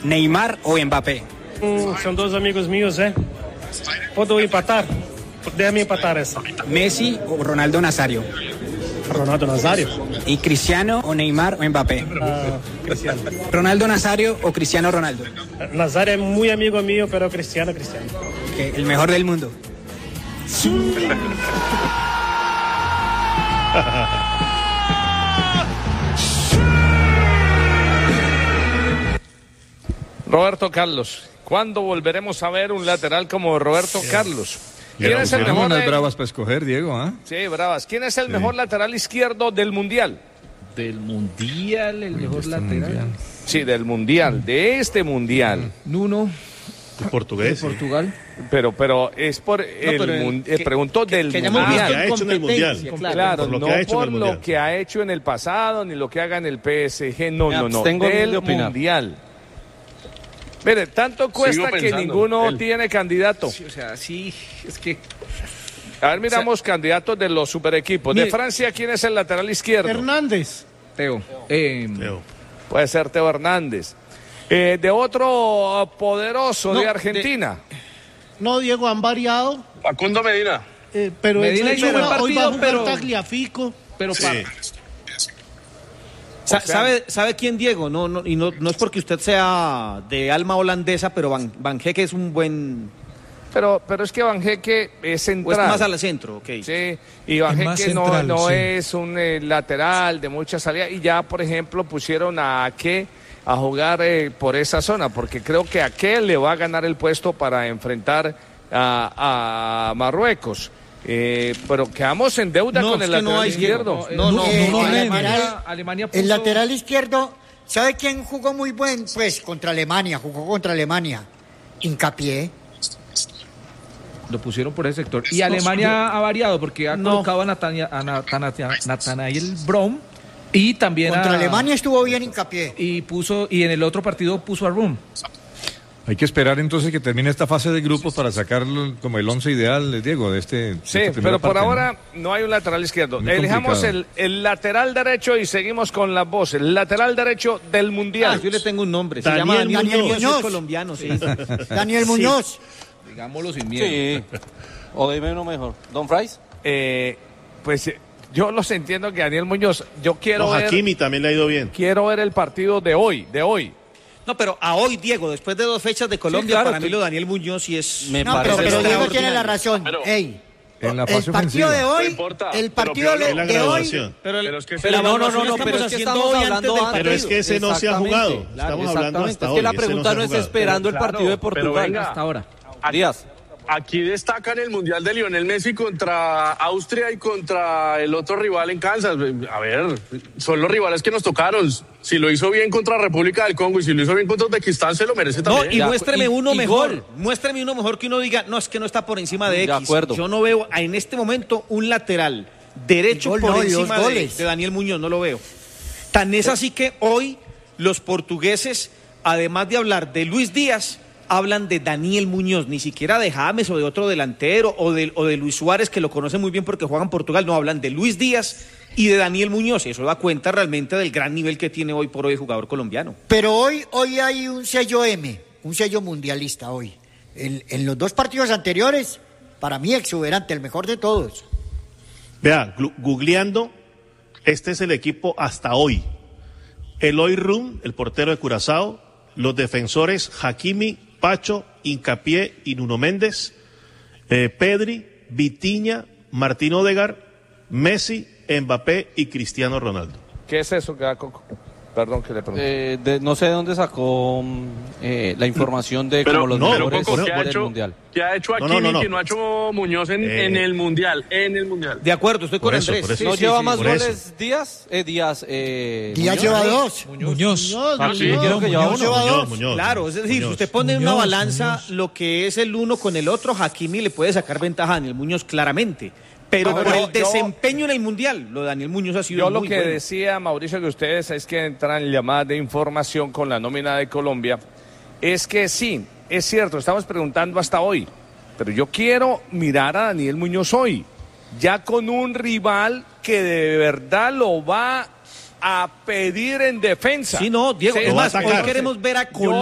¿Neymar o Mbappé? Son dos amigos míos, Puedo empatar. Déjame empatar esa. ¿Messi o Ronaldo Nazario? Ronaldo Nazario. ¿Y Cristiano o Neymar o Mbappé? Cristiano. ¿Ronaldo Nazario o Cristiano Ronaldo? Nazario es muy amigo mío, pero Cristiano. Okay, el mejor del mundo. Roberto Carlos. ¿Cuándo volveremos a ver un lateral como Roberto Carlos? ¿Quién es el mejor? Unas bravas para escoger, Diego, ¿ah? Sí, bravas. ¿Quién es el mejor lateral izquierdo del Mundial? ¿Del Mundial? ¿El mejor lateral? Mundial. Sí, del Mundial, de este Mundial. Nuno. Portugués. ¿De Portugal? Pero es por preguntó del Mundial. ¿Qué ha hecho en el Mundial? Claro, no por lo que ha hecho en el pasado, ni lo que haga en el PSG, no, del Mundial. Mire, tanto cuesta que ninguno tiene candidato. Sí, o sea, sí, es que... A ver, miramos candidatos de los super equipos. De Francia, ¿quién es el lateral izquierdo? Hernández. Teo. Puede ser Teo Hernández. De otro poderoso de Argentina. Diego, han variado. Facundo Medina. Pero Medina hizo un buen partido, pero... Tagliafico. Pero sí. ¿Sabe quién, Diego? No es porque usted sea de alma holandesa, pero Van Heeke es un buen... Pero es que Van Heeke es central. O es más al centro, ok. Sí, y Van Heeke no es un lateral de mucha salida. Y ya, por ejemplo, pusieron a Ake a jugar por esa zona, porque creo que Ake le va a ganar el puesto para enfrentar a Marruecos. Pero quedamos en deuda con el lateral izquierdo. Alemania puso... El lateral izquierdo, ¿sabe quién jugó muy buen? Pues contra Alemania, jugó contra Alemania. Hincapié. Lo pusieron por ese sector. Y Alemania ha variado porque ha colocado a Nathanael Braun y también contra Alemania estuvo bien Hincapié. Y en el otro partido puso a Rum. Hay que esperar entonces que termine esta fase de grupos para sacarlo como el 11 ideal, Diego, de este. Sí, pero por ahora no hay un lateral izquierdo. Elijamos el lateral derecho y seguimos con las voces. El lateral derecho del Mundial. Yo le tengo un nombre. Se llama Daniel Muñoz. Es colombiano, sí. Daniel Muñoz. Digámoslo sin miedo. Sí. O dime uno mejor. ¿Don Fries? Pues yo los entiendo que Daniel Muñoz. Yo quiero ver. Hakimi también le ha ido bien. Quiero ver el partido de hoy. No, pero a hoy, Diego, después de 2 fechas de Colombia, para mí lo de Daniel Muñoz sí es... pero Diego tiene la razón. En la el partido de hoy, el partido de hoy... Pero es que estamos hablando antes. Pero es que ese no se ha jugado. Estamos hablando hasta hoy. Es que la pregunta no es esperando el partido de Portugal hasta ahora. Díaz. Aquí destacan el Mundial de Lionel Messi contra Austria y contra el otro rival en Kansas. A ver, son los rivales que nos tocaron. Si lo hizo bien contra República del Congo y si lo hizo bien contra Uzbekistán, se lo merece también. No, y muéstreme uno mejor. Muéstreme uno mejor que uno diga, no, es que no está por encima de X. Yo no veo en este momento un lateral derecho por encima de Daniel Muñoz, no lo veo. Tan es así que hoy los portugueses, además de hablar de Luis Díaz, hablan de Daniel Muñoz, ni siquiera de James o de otro delantero o de Luis Suárez, que lo conocen muy bien porque juegan en Portugal. No, hablan de Luis Díaz y de Daniel Muñoz. Eso da cuenta realmente del gran nivel que tiene hoy por hoy el jugador colombiano. Pero hoy hay un sello un sello mundialista hoy. En los 2 partidos anteriores, para mí exuberante, el mejor de todos. Vea, googleando, este es el equipo hasta hoy. Eloy Rum, el portero de Curazao, los defensores Hakimi, Pacho, Hincapié y Nuno Méndez, Pedri, Vitinha, Martín Odegaard, Messi, Mbappé y Cristiano Ronaldo. ¿Qué es eso, Coco? Perdón que le pregunté. No sé de dónde sacó la información de cómo los mejores del Mundial. ¿Qué ha hecho Hakimi que no ha hecho Muñoz en el Mundial? De acuerdo, estoy con Andrés. ¿No lleva más goles Díaz? Díaz lleva 2. Muñoz. Creo que lleva 1. Muñoz. Claro, es decir, si usted pone en una balanza lo que es el uno con el otro, Hakimi le puede sacar ventaja a Daniel Muñoz claramente. Pero por el desempeño en el Mundial, lo de Daniel Muñoz ha sido muy bueno. Yo lo que decía, Mauricio, que ustedes es que entran en llamadas de información con la nómina de Colombia, es que sí, es cierto, estamos preguntando hasta hoy, pero yo quiero mirar a Daniel Muñoz hoy, ya con un rival que de verdad lo va a pedir en defensa. Sí, no, Diego, Sí, es más, hoy queremos ver a Colombia.